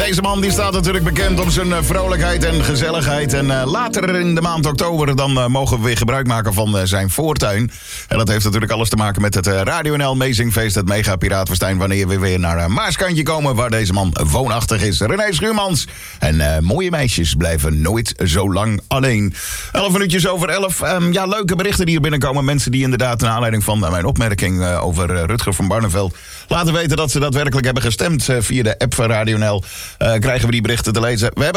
Deze man die staat natuurlijk bekend om zijn vrolijkheid en gezelligheid. En later in de maand oktober dan mogen we weer gebruik maken van zijn voortuin. En dat heeft natuurlijk alles te maken met het Radio NL Amazingfeest, het Mega Piratenfestijn, wanneer we weer naar Maaskantje komen, waar deze man woonachtig is. René Schuurmans. En mooie meisjes blijven nooit zo lang alleen. 11 minuutjes over 11. Ja, leuke berichten die hier binnenkomen. Mensen die inderdaad naar aanleiding van mijn opmerking over Rutger van Barneveld laten weten dat ze daadwerkelijk hebben gestemd via de app van Radio NL. Krijgen we die berichten te lezen. We hebben